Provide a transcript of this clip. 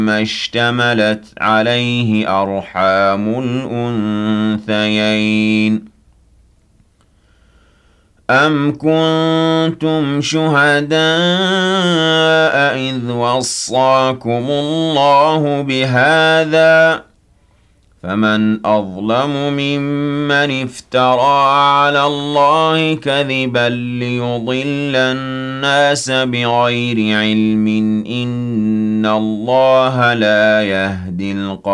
ما اشتملت عليه أرحام الأنثيين أم كنتم شهداء إذ وصاكم الله بهذا فمن أظلم ممن افترى على الله كذبا ليضل الناس بغير علم إن الله لا يهدي القوم